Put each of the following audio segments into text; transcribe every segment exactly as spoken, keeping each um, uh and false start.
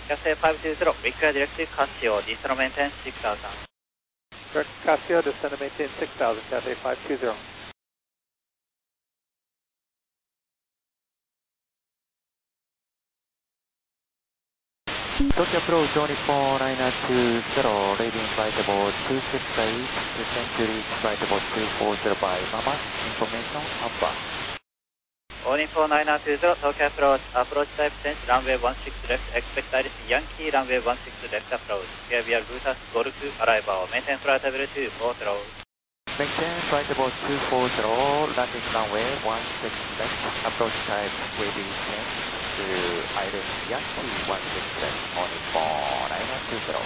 Cathay five two zero, require direct to Casio, descend maintain six thousand. Direct Casio, descend maintain six thousand, Cathay five two zero. Tokyo approach only four nine two zero, leading flight about two six eight, descend to reach flight about two four zero by Mama, information Alpha. Only four nine two zero, Tokyo approach, approach type change, runway one six left, expect Iris Yankee, runway one six left approach. Here we are Lutas Golf arrival, maintain flight level two four zero. Maintain flight about two four zero, landing runway one six left, approach type will be changed to Iris Yankee one six left, only four nine two zero.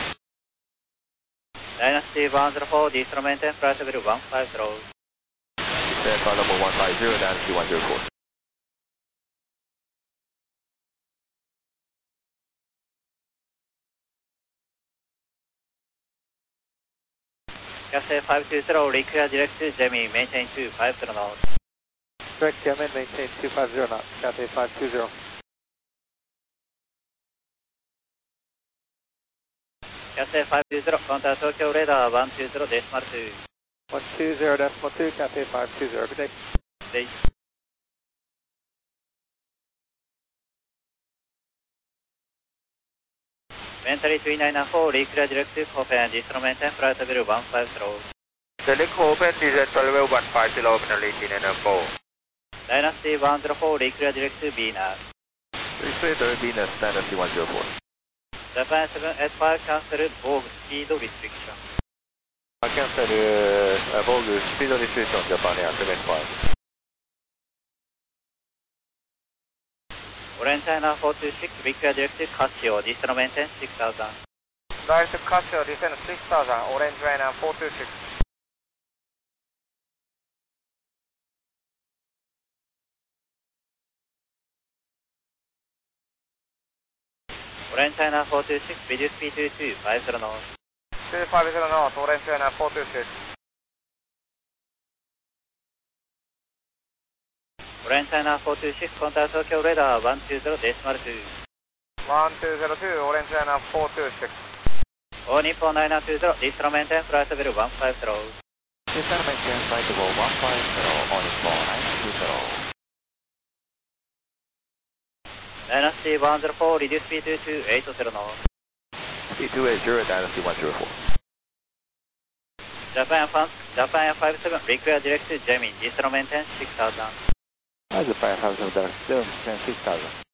Dynasty one zero four, descend maintain flight level one five zero. Descend flight level one five zero, Dynasty one zero four. Cathay five two zero, require direct to Jemmy, maintain two five zero knots. Direct Yemen, maintain two five zero knots, Cathay five two zero. Cathay five two zero, contact Tokyo radar one two zero decimal two. one two zero decimal two, Cathay five two zero, good day. Day. Mentally three nine four, require direct to Copen, descend maintain flight level one five zero. Select open, descend level one five zero, open eighteen and four. Dynasty one zero four, require direct to Venus. Receiver Venus, Dynasty one zero four. Japan seven eight five, cancel Vogue speed restriction. I cancel uh, Vogue speed restriction, Japan Air seven five. Orange China four two six, require direct to Casio, descend maintain six thousand. Direct to Casio, descend six thousand, Orange China four two six. Orange China four two six, reduce speed to two five zero knots. two five zero knots, Orange China four two six. Orange China four two six, contact Tokyo radar one two zero decimal two. one two zero two, Orange China four two six. All Nippon nine two zero, descend maintain flight level one five zero. Descend maintain flight level one five zero, only four nine two zero. Dynasty one zero four, reduce speed to two eight zero knots. Speed two eight zero, Dynasty one zero four. Japan Fan, Japan five seven, require direct to Jemmy, descend maintain six thousand. As a five thousand, Japan six thousand.